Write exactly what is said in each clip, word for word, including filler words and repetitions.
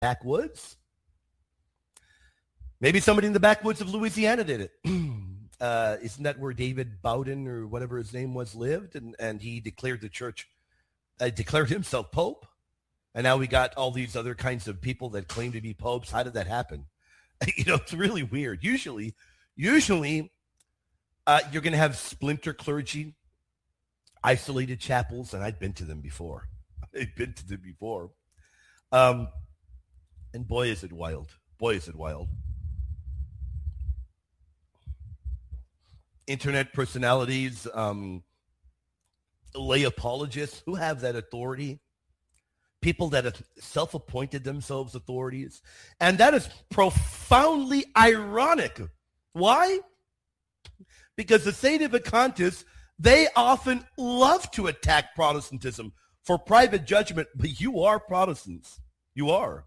backwoods. Maybe somebody in the backwoods of Louisiana did it. uh, isn't that where David Bowden or whatever his name was lived? And, and he declared the church, uh, declared himself Pope. And now we got all these other kinds of people that claim to be popes. How did that happen? You know, it's really weird. Usually, usually uh, you're going to have splinter clergy, isolated chapels, and I've been to them before. I've been to them before. Um, and boy, is it wild. Boy, is it wild. Internet personalities, um, lay apologists who have that authority. People that have self-appointed themselves authorities. And that is profoundly ironic. Why? Because the Sedevacantists, they often love to attack Protestantism for private judgment, but you are Protestants. You are.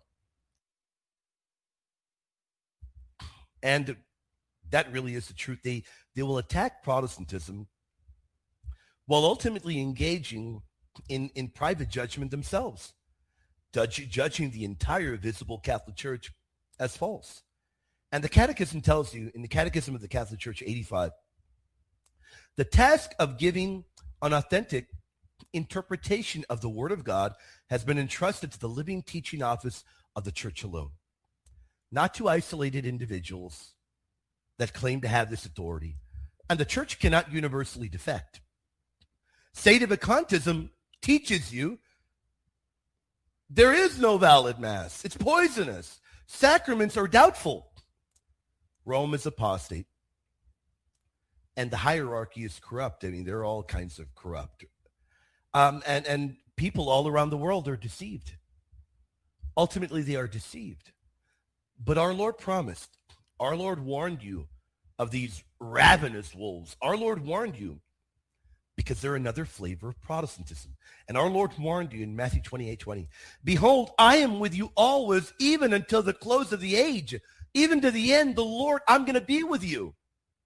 And that really is the truth. They, they will attack Protestantism while ultimately engaging in, in private judgment themselves. Judging the entire visible Catholic Church as false. And the Catechism tells you, in the Catechism of the Catholic Church, eighty-five, the task of giving an authentic interpretation of the Word of God has been entrusted to the living teaching office of the Church alone, not to isolated individuals that claim to have this authority. And the Church cannot universally defect. Sedevacantism teaches you there is no valid Mass. It's poisonous. Sacraments are doubtful. Rome is apostate. And the hierarchy is corrupt. I mean, they're all kinds of corrupt. Um, and, and people all around the world are deceived. Ultimately, they are deceived. But our Lord promised. Our Lord warned you of these ravenous wolves. Our Lord warned you because they're another flavor of Protestantism. And our Lord warned you in Matthew twenty-eight twenty, behold, I am with you always, even until the close of the age. Even to the end, the Lord, I'm going to be with you.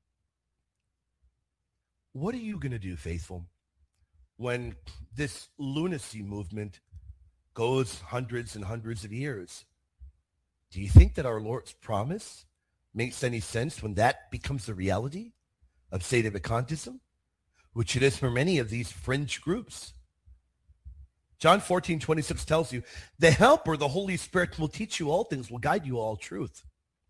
What are you going to do, faithful, when this lunacy movement goes hundreds and hundreds of years? Do you think that our Lord's promise makes any sense when that becomes the reality of Sedevacantism, which it is for many of these fringe groups? John fourteen twenty-six tells you, the Helper, the Holy Spirit, will teach you all things, will guide you all truth.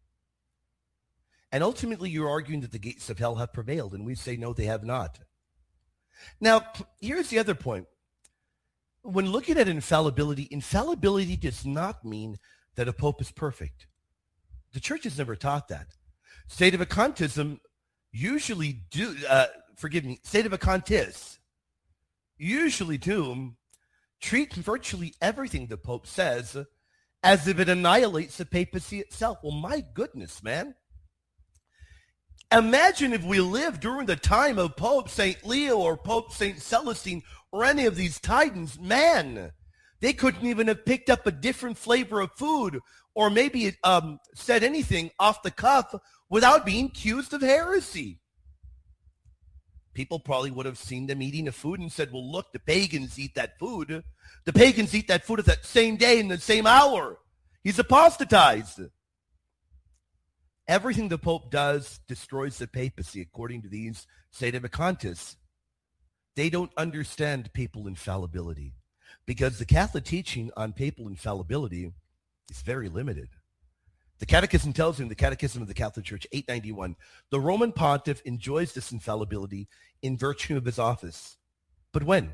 And ultimately, you're arguing that the gates of hell have prevailed, and we say, no, they have not. Now, here's the other point. When looking at infallibility, infallibility does not mean that a pope is perfect. The church has never taught that. Sedevacantism usually do, uh, forgive me, Sedevacantists usually do treat virtually everything the Pope says as if it annihilates the papacy itself. Well, my goodness, man. Imagine if we lived during the time of Pope Saint Leo or Pope Saint Celestine or any of these titans. Man, they couldn't even have picked up a different flavor of food or maybe um, said anything off the cuff without being accused of heresy. People probably would have seen them eating the food and said, well, look, the pagans eat that food. The pagans eat that food at that same day in the same hour. He's apostatized. Everything the Pope does destroys the papacy, according to these Sedevacantists. They don't understand papal infallibility because the Catholic teaching on papal infallibility is very limited. The Catechism tells you in the Catechism of the Catholic Church, eight ninety-one, the Roman Pontiff enjoys this infallibility in virtue of his office. But when?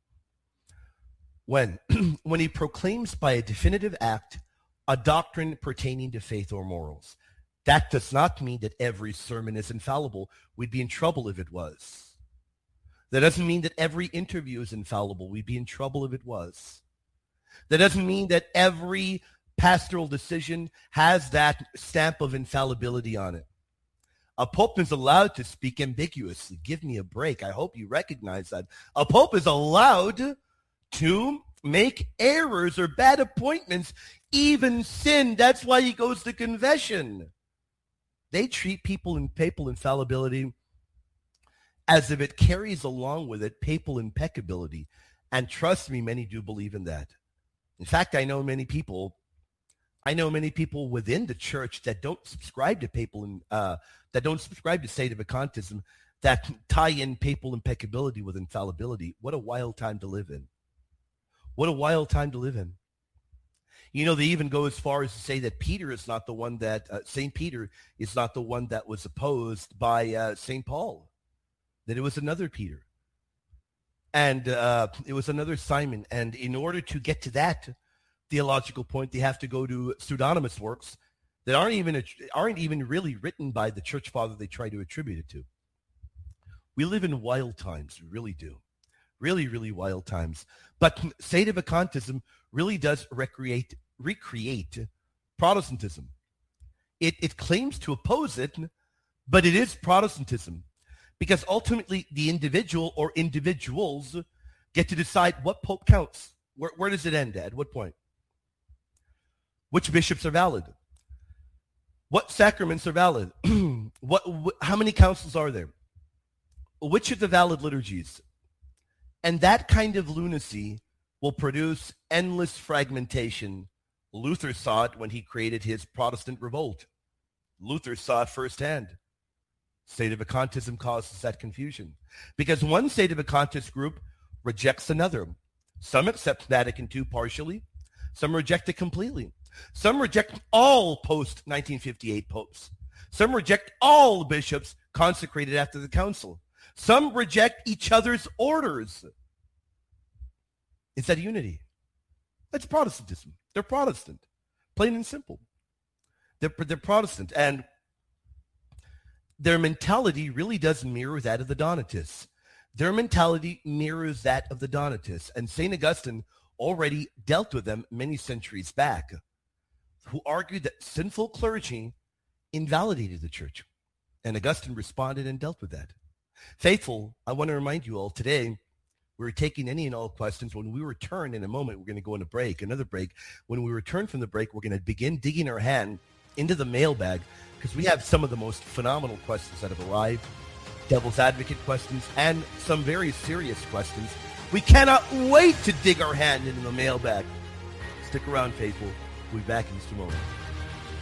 When? When he proclaims by a definitive act a doctrine pertaining to faith or morals. That does not mean that every sermon is infallible. We'd be in trouble if it was. That doesn't mean that every interview is infallible. We'd be in trouble if it was. That doesn't mean that every pastoral decision has that stamp of infallibility on it. A pope is allowed to speak ambiguously. Give me a break. I hope you recognize that. A pope is allowed to make errors or bad appointments, even sin. That's why he goes to confession. They treat people in papal infallibility as if it carries along with it papal impeccability. And trust me, many do believe in that. In fact, I know many people I know many people within the church that don't subscribe to papal and uh, that don't subscribe to Sedevacantism that tie in papal impeccability with infallibility. What a wild time to live in. What a wild time to live in. You know, they even go as far as to say that Peter is not the one that, uh, Saint Peter is not the one that was opposed by uh, Saint Paul, that it was another Peter. And uh, it was another Simon. And in order to get to that theological point, they have to go to pseudonymous works that aren't even aren't even really written by the church father they try to attribute it to. We live in wild times, we really do. Really, really wild times. But Sedevacantism really does recreate, recreate Protestantism. It, it claims to oppose it, but it is Protestantism. Because ultimately, the individual or individuals get to decide what pope counts. Where, where does it end at? What point? Which bishops are valid? What sacraments are valid? what, what? How many councils are there? Which are the valid liturgies? And that kind of lunacy will produce endless fragmentation. Luther saw it when he created his Protestant revolt. Luther saw it firsthand. Sedevacantism causes that confusion because one Sedevacantist group rejects another. Some accept Vatican two partially. Some reject it completely. Some reject all post nineteen fifty-eight popes. Some reject all bishops consecrated after the council. Some reject each other's orders. Is that unity? That's Protestantism. They're Protestant, plain and simple. They're, they're Protestant, and their mentality really does mirror that of the Donatists. Their mentality mirrors that of the Donatists, and Saint Augustine already dealt with them many centuries back, who argued that sinful clergy invalidated the church. And Augustine responded and dealt with that. Faithful, I want to remind you all today, we're taking any and all questions. When we return in a moment, we're going to go on a break, another break. When we return from the break, we're going to begin digging our hand into the mailbag because we have some of the most phenomenal questions that have arrived, devil's advocate questions, and some very serious questions. We cannot wait to dig our hand into the mailbag. Stick around, faithful. We'll be back in just a moment.